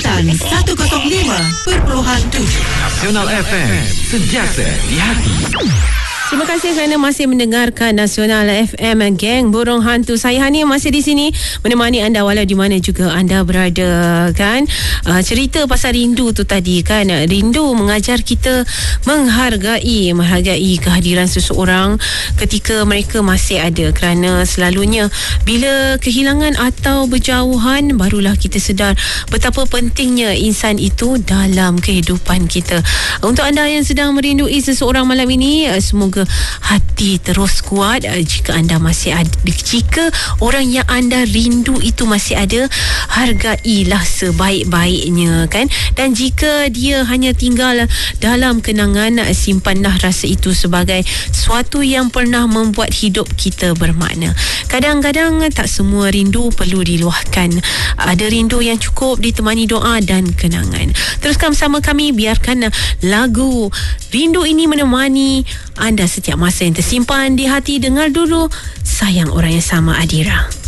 Jambatan 105.7 Nasional FM, sentiasa di hati. Terima kasih kerana masih mendengarkan Nasional FM, geng Burung Hantu. Saya Hani masih di sini menemani anda walau di mana juga anda berada, kan. Cerita pasal rindu tu tadi, kan. Rindu mengajar kita menghargai kehadiran seseorang ketika mereka masih ada, kerana selalunya bila kehilangan atau berjauhan barulah kita sedar betapa pentingnya insan itu dalam kehidupan kita. Untuk anda yang sedang merindui seseorang malam ini, semoga hati terus kuat. Jika anda masih ada, jika orang yang anda rindu itu masih ada, hargailah sebaik-baiknya, kan. Dan jika dia hanya tinggal dalam kenangan, simpanlah rasa itu sebagai sesuatu yang pernah membuat hidup kita bermakna. Kadang-kadang tak semua rindu perlu diluahkan. Ada rindu yang cukup ditemani doa dan kenangan. Teruskan bersama kami, biarkan lagu rindu ini menemani anda setiap masa yang tersimpan di hati. Dengar dulu Sayang Orang Yang Sama, Adira.